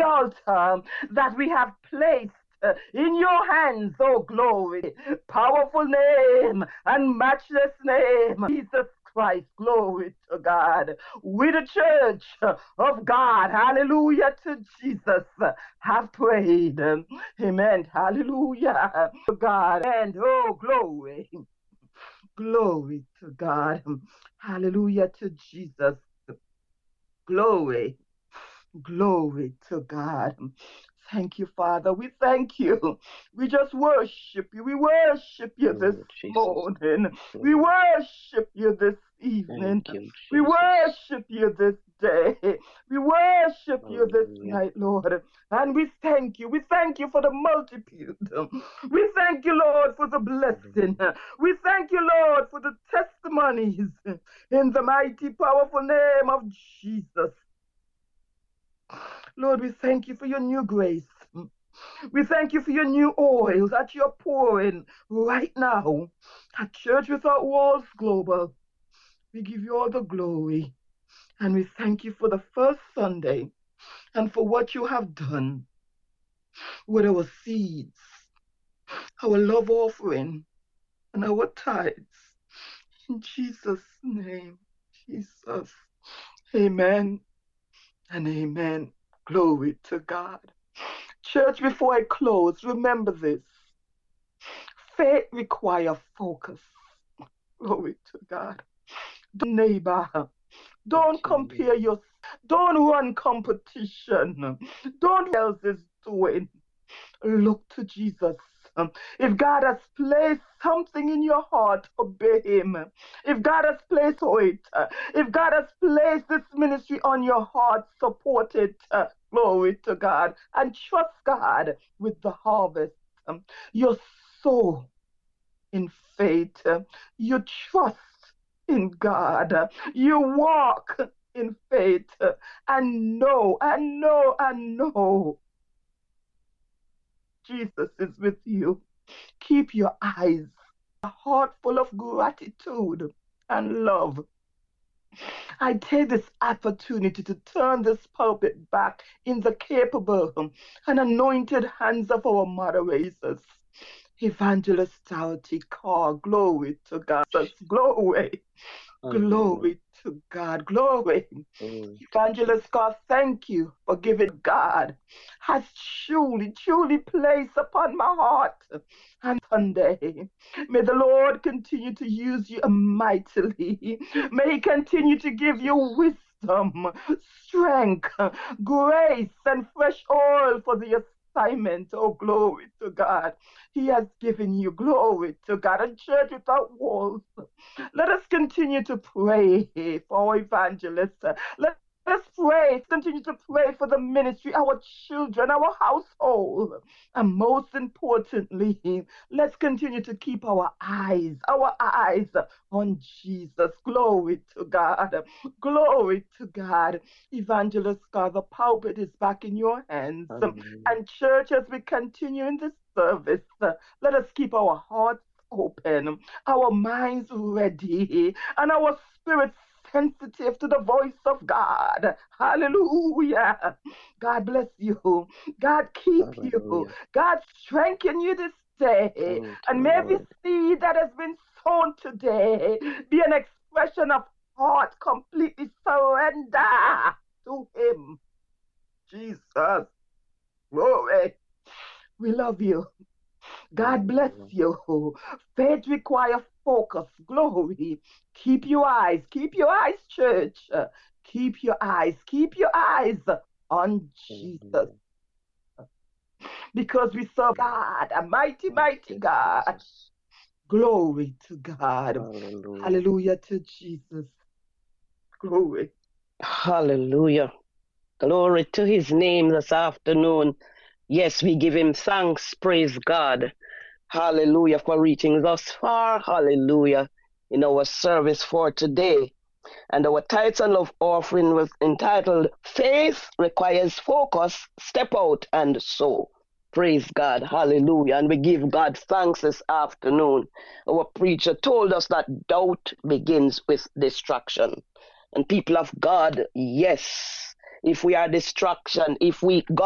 altar that we have placed in your hands, oh glory. Powerful name and matchless name, Jesus Christ, glory to God. We the church of God, hallelujah to Jesus, have prayed. Amen, hallelujah to God, and oh glory, glory to God, hallelujah to Jesus, glory. Glory to God. Thank you, Father. We thank you. We just worship you. We worship you this morning. We worship you this evening. We worship you this day. We worship you this night, Lord. And we thank you. We thank you for the multitude. We thank you, Lord, for the blessing. We thank you, Lord, for the testimonies in the mighty, powerful name of Jesus. Lord, we thank you for your new grace. We thank you for your new oil that you're pouring right now at Church Without Walls Global. We give you all the glory. And we thank you for the first Sunday and for what you have done with our seeds, our love offering, and our tithes. In Jesus' name, Jesus. Amen and amen. Glory to God. Church, before I close, remember this. Faith requires focus. Glory to God. Neighbor, don't compare your, don't run competition. Don't what else is doing. Look to Jesus. If God has placed something in your heart, obey him. If God has placed it, if God has placed this ministry on your heart, support it. Glory to God. And trust God with the harvest. You sow in faith. You trust in God. You walk in faith. And know. Jesus is with you. Keep your eyes, a heart full of gratitude and love. I take this opportunity to turn this pulpit back in the capable and anointed hands of our moderators. Evangelist Dorothy Carr, glory to God. Glory. Glory to God. Glory. Evangelist God, thank you for giving. God has truly placed upon my heart and Sunday. May the Lord continue to use you mightily. May he continue to give you wisdom, strength, grace, and fresh oil for the assignment. Oh, glory to God. He has given you glory to God. A Church Without Walls. Let us continue to pray for our evangelists. Let us pray, continue to pray for the ministry, our children, our household. And most importantly, let's continue to keep our eyes on Jesus. Glory to God. Glory to God. Evangelist God, the pulpit is back in your hands. And church, as we continue in this service, let us keep our hearts open, our minds ready, and our spirits sensitive to the voice of God. Hallelujah. God bless you. God keep you. God strengthen you this day. And may every seed that has been sown today be an expression of heart completely surrender to him. Jesus. Glory. We love you. God bless you. Faith requires focus. Glory. Keep your eyes, church. Keep your eyes on Jesus. Because we serve God, a mighty God. Glory to God. Hallelujah to Jesus. Glory. Hallelujah. Glory to his name this afternoon. Yes, we give him thanks. Praise God. Hallelujah for reaching thus far. Hallelujah. In our service for today. And our tithes and love offering was entitled Faith Requires Focus, Step Out and Sow. Praise God. Hallelujah. And we give God thanks this afternoon. Our preacher told us that doubt begins with distraction. And people of God, yes, if we are distraction, if we